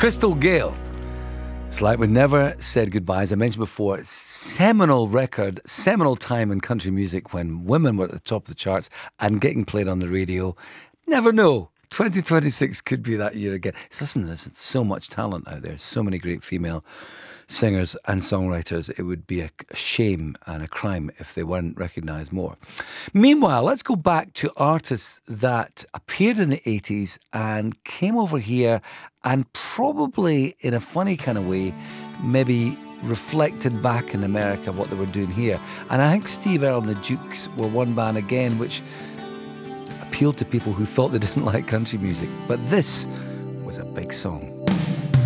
Crystal Gale. It's like we never said goodbye. As I mentioned before, seminal record, seminal time in country music when women were at the top of the charts and getting played on the radio. Never know. 2026 could be that year again. Listen, there's so much talent out there. So many great female singers and songwriters. It would be a shame and a crime if they weren't recognised more. Meanwhile, let's go back to artists that appeared in the 80s and came over here and probably in a funny kind of way maybe reflected back in America what they were doing here. And I think Steve Earle and the Dukes were one band again which appealed to people who thought they didn't like country music. But this was a big song.